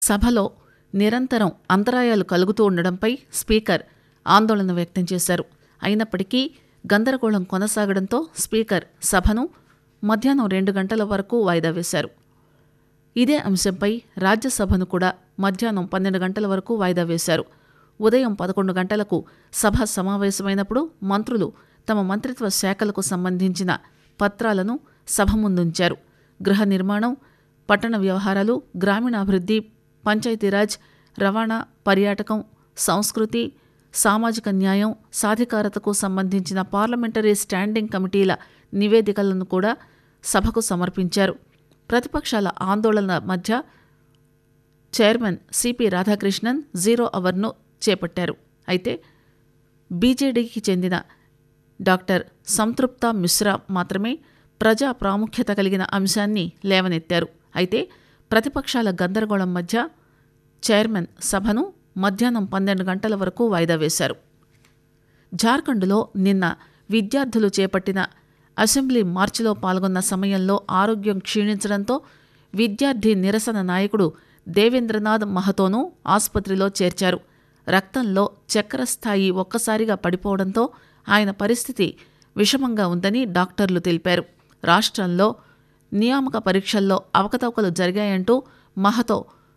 సభలో నిరంతరం అంతరాయాలు కలుగుతూ ఉండడంపై స్పీకర్ ఆందోళన వ్యక్తం చేశారు. అయినప్పటికీ గందరగోళం కొనసాగడంతో స్పీకర్ సభను మధ్యాహ్నం 2 గంటల వరకు వాయిదా వేశారు. ఇదే అంశంపై రాజ్యసభను కూడా మధ్యాహ్నం 12 గంటల వరకు వాయిదా వేశారు. ఉదయం 11 గంటలకు సభ సమావేశమైనప్పుడు మంత్రులు తమ మంత్రిత్వ శాఖలకు సంబంధించిన పత్రాలను సభ ముందుంచారు. గృహ నిర్మాణం, పట్టణ వ్యవహారాలు, గ్రామీణాభివృద్ధి, పంచాయతీరాజ్, రవాణా, పర్యాటకం, సంస్కృతి, సామాజిక న్యాయం, సాధికారతకు సంబంధించిన పార్లమెంటరీ స్టాండింగ్ కమిటీల నివేదికలను కూడా సభకు సమర్పించారు. ప్రతిపక్షాల ఆందోళన మధ్య చైర్మన్ సిపి రాధాకృష్ణన్ జీరో అవర్ను చేపట్టారు. అయితే బీజేడీకి చెందిన డాక్టర్ సంతృప్త మిశ్రా మాత్రమే ప్రజా ప్రాముఖ్యత కలిగిన అంశాన్ని లేవనెత్తారు. అయితే ప్రతిపక్షాల గందరగోళం మధ్య చైర్మన్ సభను మధ్యాహ్నం 12 గంటల వరకు వాయిదా వేశారు. జార్ఖండ్లో నిన్న విద్యార్థులు చేపట్టిన అసెంబ్లీ మార్చిలో పాల్గొన్న సమయంలో ఆరోగ్యం క్షీణించడంతో విద్యార్థి నిరసన నాయకుడు దేవేంద్రనాథ్ మహతోను ఆసుపత్రిలో చేర్చారు. రక్తంలో చక్కెర స్థాయి ఒక్కసారిగా పడిపోవడంతో ఆయన పరిస్థితి విషమంగా ఉందని డాక్టర్లు తెలిపారు. రాష్ట్రంలో నియామక పరీక్షల్లో అవకతవకలు జరిగాయంటూ మహతో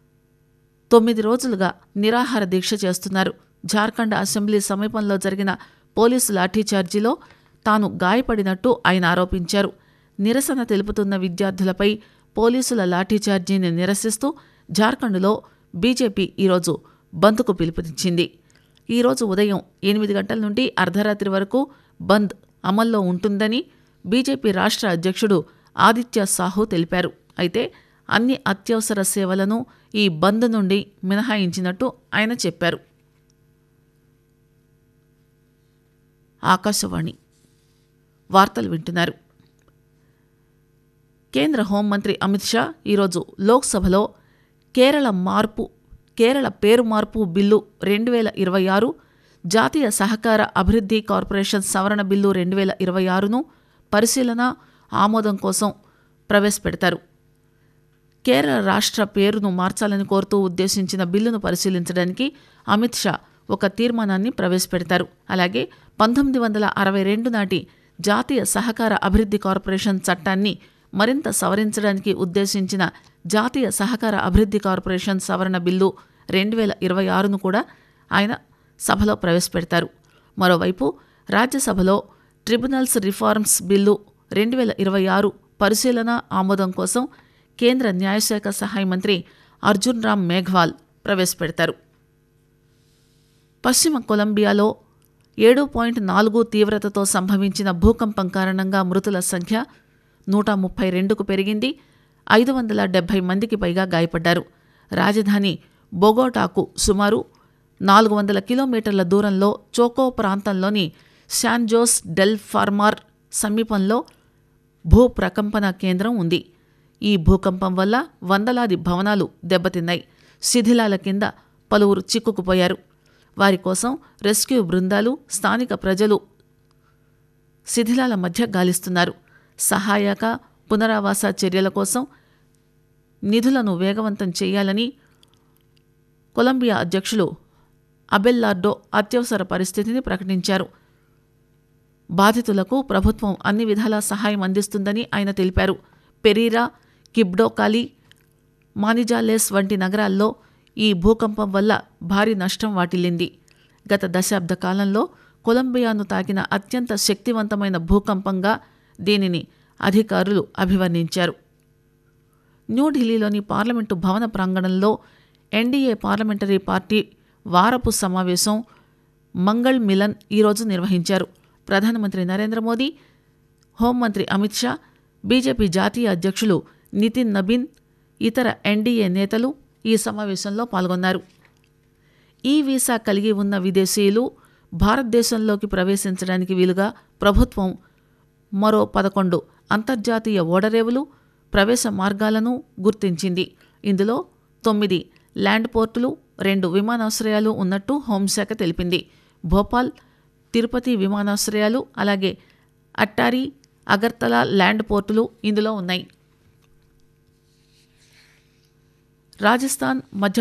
9 రోజులుగా నిరాహార దీక్ష చేస్తున్నారు. జార్ఖండ్ అసెంబ్లీ సమీపంలో జరిగిన పోలీసు లాఠీచార్జీలో తాను గాయపడినట్టు ఆయన ఆరోపించారు. నిరసన తెలుపుతున్న విద్యార్థులపై పోలీసుల లాఠీచార్జీని నిరసిస్తూ జార్ఖండ్లో బీజేపీ ఈరోజు బంద్కు పిలుపునిచ్చింది. ఈరోజు ఉదయం 8 గంటల నుండి అర్ధరాత్రి వరకు బంద్ అమల్లో ఉంటుందని బీజేపీ రాష్ట్ర అధ్యక్షుడు ఆదిత్య సాహు తెలిపారు. అయితే అన్ని అత్యవసర సేవలను ఈ బంద్ నుండి మినహాయించినట్టు ఆయన చెప్పారు. ఆకాశవాణి వార్తలు వింటున్నారు. కేంద్ర హోంమంత్రి అమిత్ షా ఈరోజు లోక్సభలో కేరళ పేరు మార్పు బిల్లు 2026, జాతీయ సహకార అభివృద్ధి కార్పొరేషన్ సవరణ బిల్లు 2026ను పరిశీలన, ఆమోదం కోసం ప్రవేశపెడతారు. కేరళ రాష్ట్ర పేరును మార్చాలని కోరుతూ ఉద్దేశించిన బిల్లును పరిశీలించడానికి అమిత్ షా ఒక తీర్మానాన్ని ప్రవేశపెడతారు. అలాగే 1962 నాటి జాతీయ సహకార అభివృద్ధి కార్పొరేషన్ చట్టాన్ని మరింత సవరించడానికి ఉద్దేశించిన జాతీయ సహకార అభివృద్ధి కార్పొరేషన్ సవరణ బిల్లు 2026ను కూడా ఆయన సభలో ప్రవేశపెడతారు. మరోవైపు రాజ్యసభలో ట్రిబ్యునల్స్ రిఫార్మ్స్ బిల్లు 2026 పరిశీలన, ఆమోదం కోసం కేంద్ర న్యాయశాఖ సహాయ మంత్రి అర్జున్ రామ్ మేఘ్వాల్ ప్రవేశపెడతారు. పశ్చిమ కొలంబియాలో 7.4 తీవ్రతతో సంభవించిన భూకంపం కారణంగా మృతుల సంఖ్య 132కు పెరిగింది. 570 మందికి పైగా గాయపడ్డారు. రాజధాని బొగోటాకు సుమారు 400 కిలోమీటర్ల దూరంలో చోకో ప్రాంతంలోని శాన్ జోస్ డెల్ ఫార్మార్ సమీపంలో భూ ప్రకంపన కేంద్రం ఉంది. ఈ భూకంపం వల్ల వందలాది భవనాలు దెబ్బతిన్నాయి. శిథిలాల కింద పలువురు చిక్కుకుపోయారు. వారి కోసం రెస్క్యూ బృందాలు, స్థానిక ప్రజలు శిథిలాల మధ్య గాలిస్తున్నారు. సహాయక, పునరావాస చర్యల కోసం నిధులను వేగవంతం చేయాలని కొలంబియా అధ్యక్షులు అబెల్లార్డో అత్యవసర పరిస్థితిని ప్రకటించారు. బాధితులకు ప్రభుత్వం అన్ని విధాలా సహాయం అందిస్తుందని ఆయన తెలిపారు. పెరీరా, కిబ్డోకాలి, మానిజాలేస్ వంటి నగరాల్లో ఈ భూకంపం వల్ల భారీ నష్టం వాటిల్లింది. గత దశాబ్ద కాలంలో కొలంబియాను తాకిన అత్యంత శక్తివంతమైన భూకంపంగా దీనిని అధికారులు అభివర్ణించారు. న్యూఢిల్లీలోని పార్లమెంటు భవన ప్రాంగణంలో ఎన్డీఏ పార్లమెంటరీ పార్టీ వారపు సమావేశం మంగళ్ మిలన్ ఈరోజు నిర్వహించారు. ప్రధానమంత్రి నరేంద్ర మోదీ, హోంమంత్రి అమిత్ షా, బీజేపీ జాతీయ అధ్యక్షులు నితిన్ నబీన్, ఇతర ఎన్డీఏ నేతలు ఈ సమావేశంలో పాల్గొన్నారు. ఈ వీసా కలిగి ఉన్న విదేశీయులు భారతదేశంలోకి ప్రవేశించడానికి వీలుగా ప్రభుత్వం మరో 11 అంతర్జాతీయ ఓడరేవులు, ప్రవేశ మార్గాలను గుర్తించింది. ఇందులో 9 ల్యాండ్ పోర్టులు, 2 విమానాశ్రయాలు ఉన్నట్టు హోంశాఖ తెలిపింది. భోపాల్, తిరుపతి విమానాశ్రయాలు, అలాగే అట్టారీ, అగర్తలా ల్యాండ్ పోర్టులు ఇందులో ఉన్నాయి. రాజస్థాన్, మధ్య